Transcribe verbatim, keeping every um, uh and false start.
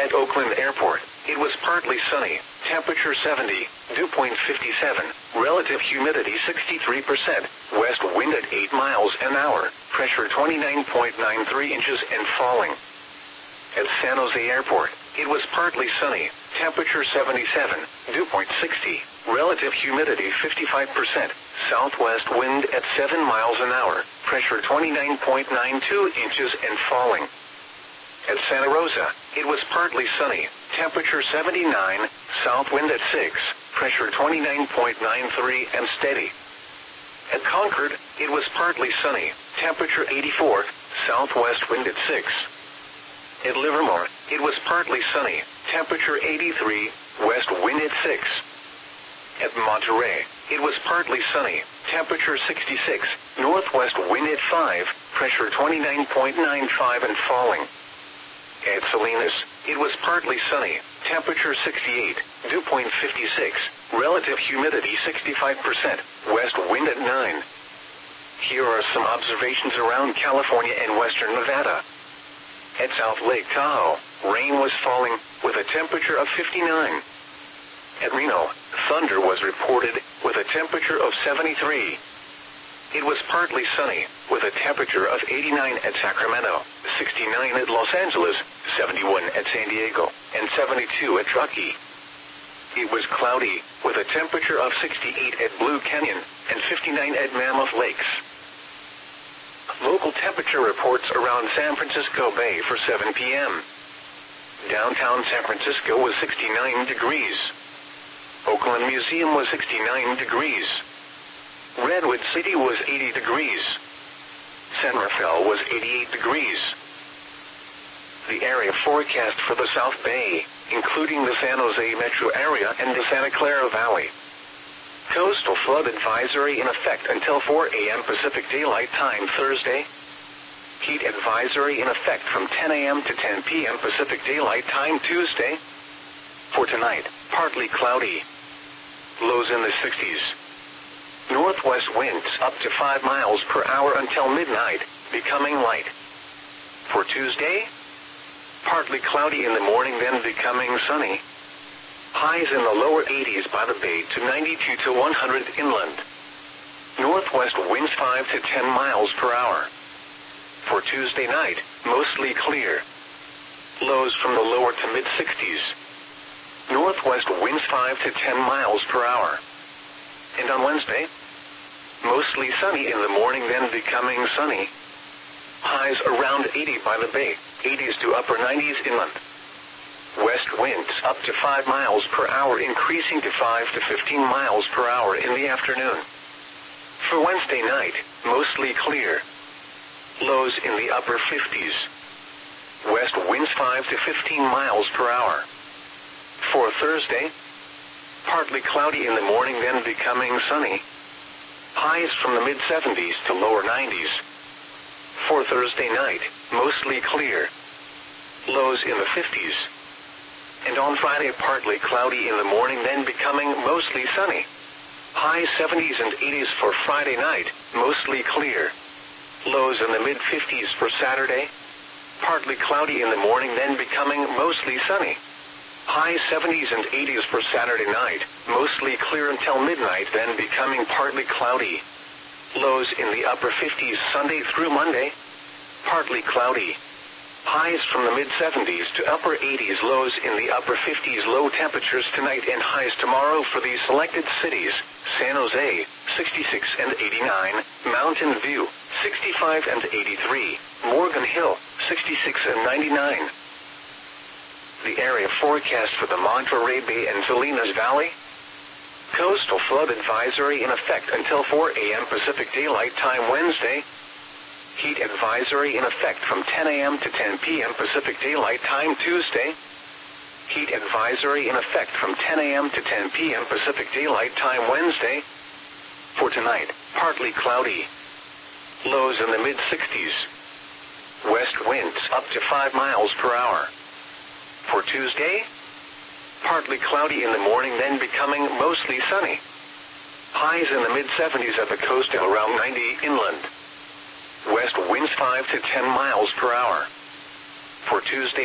At Oakland Airport, it was partly sunny, temperature seventy, dew point fifty-seven, relative humidity sixty-three percent, west wind at eight miles an hour, pressure twenty-nine point nine three inches and falling. At San Jose Airport, it was partly sunny, temperature seventy-seven, dew point sixty, relative humidity fifty-five percent, southwest wind at seven miles an hour, pressure twenty-nine point nine two inches and falling. At Santa Rosa, it was partly sunny, temperature seventy-nine, south wind at six, pressure twenty-nine point nine three and steady. At Concord, it was partly sunny, temperature eighty-four, southwest wind at six. At Livermore, it was partly sunny, temperature eighty-three, west wind at six. At Monterey, it was partly sunny, temperature sixty-six, northwest wind at five, pressure twenty-nine point nine five and falling. At Salinas, it was partly sunny, temperature sixty-eight, dew point fifty-six, relative humidity sixty-five percent, west wind at nine. Here are some observations around California and western Nevada. At South Lake Tahoe, rain was falling, with a temperature of fifty-nine. At Reno, thunder was reported, with a temperature of seventy-three. It was partly sunny, with a temperature of eighty-nine at Sacramento, sixty-nine at Los Angeles, seventy-one at San Diego, and seventy-two at Truckee. It was cloudy, with a temperature of sixty-eight at Blue Canyon, and fifty-nine at Mammoth Lakes. Local temperature reports around San Francisco Bay for seven p m Downtown San Francisco was sixty-nine degrees. Oakland Museum was sixty-nine degrees. Redwood City was eighty degrees. San Rafael was eighty-eight degrees. The area forecast for the South Bay, including the San Jose metro area and the Santa Clara Valley. Coastal flood advisory in effect until four a m Pacific Daylight Time Thursday. Heat advisory in effect from ten a m to ten p m Pacific Daylight Time Tuesday. For tonight, partly cloudy. Lows in the sixties. Northwest winds up to five miles per hour until midnight, becoming light. For Tuesday, partly cloudy in the morning then becoming sunny. Highs in the lower eighties by the Bay to ninety-two to one hundred inland. Northwest winds five to ten miles per hour. For Tuesday night, mostly clear. Lows from the lower to mid-sixties. Northwest winds five to ten miles per hour. And on Wednesday, mostly sunny in the morning then becoming sunny. Highs around eighty by the Bay, eighties to upper nineties inland. West winds up to five miles per hour increasing to five to fifteen miles per hour in the afternoon. For Wednesday night, mostly clear. Lows in the upper fifties. West winds five to fifteen miles per hour. For Thursday, partly cloudy in the morning then becoming sunny. Highs from the mid-seventies to lower nineties. For Thursday night, mostly clear. Lows in the fifties. And on Friday, partly cloudy in the morning then becoming mostly sunny. High seventies and eighties for Friday night, mostly clear. Lows in the mid-fifties for Saturday. Partly cloudy in the morning then becoming mostly sunny. High seventies and eighties for Saturday night, mostly clear until midnight then becoming partly cloudy. Lows in the upper fifties Sunday through Monday. Partly cloudy. Highs from the mid-seventies to upper eighties, lows in the upper fifties, low temperatures tonight and highs tomorrow for these selected cities: San Jose, sixty-six and eighty-nine, Mountain View, sixty-five and eighty-three, Morgan Hill, sixty-six and ninety-nine. The area forecast for the Monterey Bay and Salinas Valley. Coastal flood advisory in effect until four a m Pacific Daylight Time Wednesday. Heat advisory in effect from ten a m to ten p m Pacific Daylight Time Tuesday. Heat advisory in effect from ten a m to ten p m Pacific Daylight Time Wednesday. For tonight, partly cloudy. Lows in the mid-sixties. West winds up to five miles per hour. For Tuesday, partly cloudy in the morning then becoming mostly sunny. Highs in the mid-seventies at the coast and around ninety inland. West winds five to ten miles per hour. For Tuesday